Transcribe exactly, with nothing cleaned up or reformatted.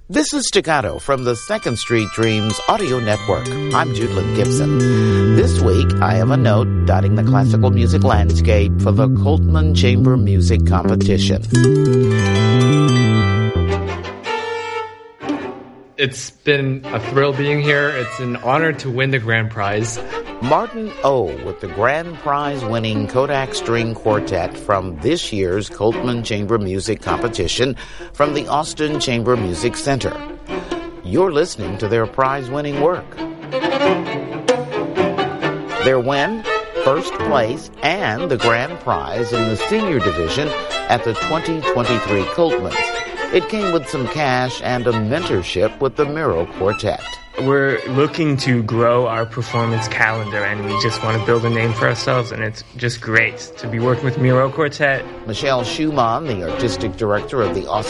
This is Staccato from the Second Street Dreams Audio Network. I'm Judlyn Gibson. This week, I have a note dotting the classical music landscape for the Coltman Chamber Music Competition. It's been a thrill being here. It's an honor to win the grand prize. Martin O with the grand prize-winning Kodak String Quartet from this year's Coltman Chamber Music Competition from the Austin Chamber Music Center. You're listening to their prize-winning work. Their win, first place, and the grand prize in the senior division at the twenty twenty-three Coltmans. It came with some cash and a mentorship with the Miro Quartet. We're looking to grow our performance calendar, and we just want to build a name for ourselves, and it's just great to be working with Miro Quartet. Michelle Schumann, the artistic director of the Austin